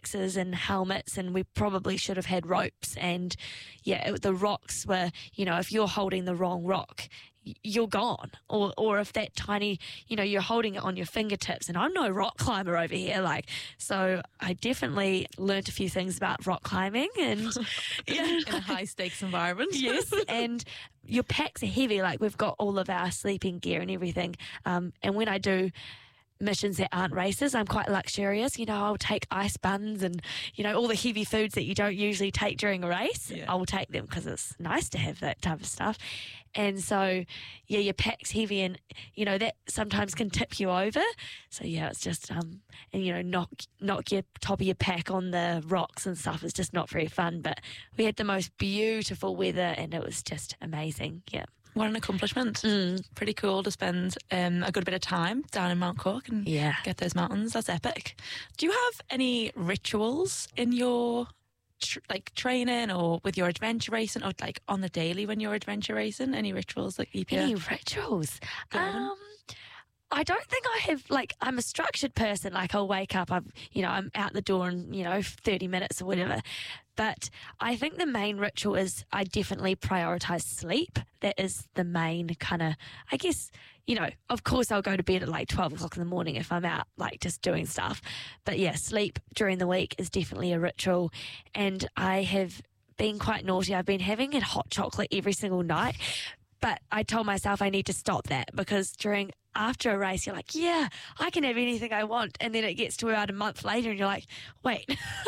axes and helmets, and we probably should have had ropes. And the rocks were, if you're holding the wrong rock, you're gone. Or if that tiny, you're holding it on your fingertips, and I'm no rock climber over here. So I definitely learnt a few things about rock climbing and in a high stakes environment. Yes. And your packs are heavy. We've got all of our sleeping gear and everything. And when I do missions that aren't races, I'm quite luxurious. I'll take ice buns and, all the heavy foods that you don't usually take during a race. Yeah. I will take them because it's nice to have that type of stuff. And so, your pack's heavy, and, that sometimes can tip you over. So, it's just, knock your top of your pack on the rocks and stuff. It's just not very fun. But we had the most beautiful weather, and it was just amazing. Yeah. What an accomplishment. Pretty cool to spend a good bit of time down in Mount Cork and get those mountains. That's epic. Do you have any rituals in your training or with your adventure racing, or on the daily when you're adventure racing? Any rituals that keep you? Any rituals? I don't think I have, I'm a structured person. I'll wake up, I'm out the door in, 30 minutes or whatever. But I think the main ritual is I definitely prioritise sleep. That is the main kind of, I guess, of course I'll go to bed at 12 o'clock in the morning if I'm out, just doing stuff. But yeah, sleep during the week is definitely a ritual. And I have been quite naughty. I've been having a hot chocolate every single night. But I told myself I need to stop that, because after a race, you're like, yeah, I can have anything I want. And then it gets to about a month later and you're like, wait,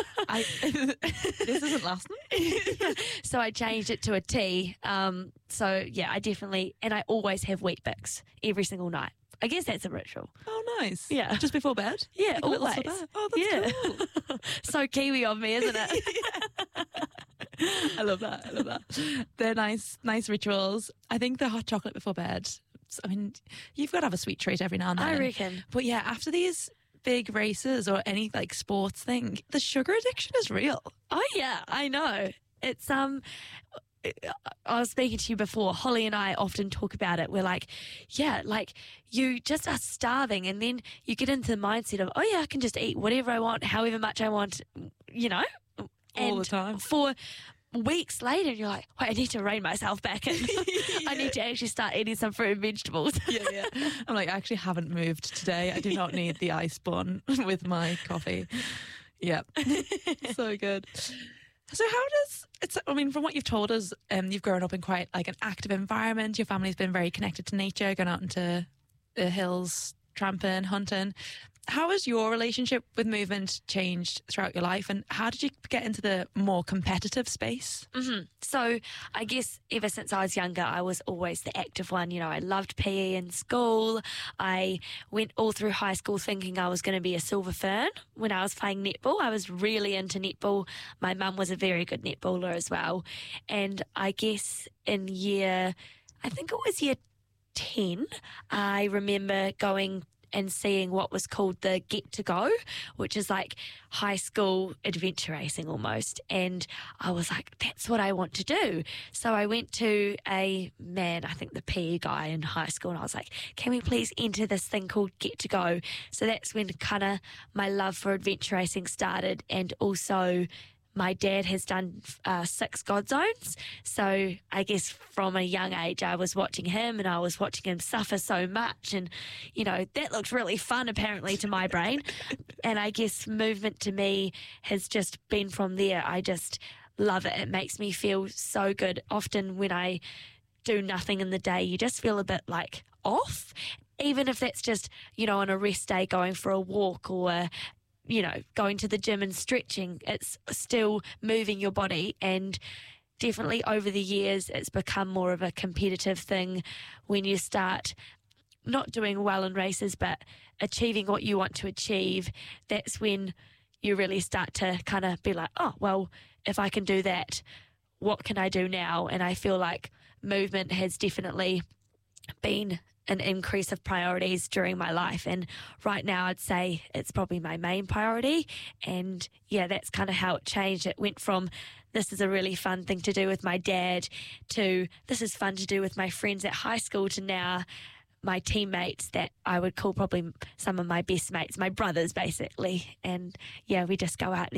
this isn't lasting. So I changed it to a tea. So yeah, I definitely, and I always have Weet-Bix every single night. I guess that's a ritual. Oh, nice. Yeah. Just before bed? Yeah, a little always. sip of- Oh, that's cool. So Kiwi of me, isn't it? I love that. They're nice rituals. I think the hot chocolate before bed, you've got to have a sweet treat every now and then. I reckon. But yeah, after these big races or any sports thing, the sugar addiction is real. Oh yeah, I know. It's I was speaking to you before, Holly and I often talk about it. We're you just are starving, and then you get into the mindset of, oh yeah, I can just eat whatever I want, however much I want, all the time. For weeks later, you're like, wait, I need to rein myself back in. I need to actually start eating some fruit and vegetables. Yeah. I'm I actually haven't moved today. I do not need the ice bun with my coffee. Yeah. So good. So how does, from what you've told us, you've grown up in quite an active environment. Your family's been very connected to nature, going out into the hills, tramping, hunting. How has your relationship with movement changed throughout your life, and how did you get into the more competitive space? Mm-hmm. So I guess ever since I was younger, I was always the active one. I loved PE in school. I went all through high school thinking I was going to be a silver fern. When I was playing netball, I was really into netball. My mum was a very good netballer as well. And I guess in year 10, I remember going and seeing what was called the Get to Go, which is high school adventure racing almost. And I was like, that's what I want to do. So I went to I think the PE guy in high school, and I was like, can we please enter this thing called Get to Go? So that's when kind of my love for adventure racing started. And also my dad has done 6 God Zones. So I guess from a young age, I was watching him and I was watching him suffer so much. And, that looked really fun apparently to my brain. And I guess movement to me has just been from there. I just love it. It makes me feel so good. Often when I do nothing in the day, you just feel a bit off. Even if that's just, on a rest day going for a walk or going to the gym and stretching, it's still moving your body. And definitely over the years, it's become more of a competitive thing when you start not doing well in races, but achieving what you want to achieve. That's when you really start to kind of be like, oh, well, if I can do that, what can I do now? And I feel like movement has definitely been an increase of priorities during my life, and right now I'd say it's probably my main priority. And yeah, that's kind of how it changed. It went from this is a really fun thing to do with my dad to this is fun to do with my friends at high school to now my teammates that I would call probably some of my best mates, my brothers basically. And yeah, we just go out there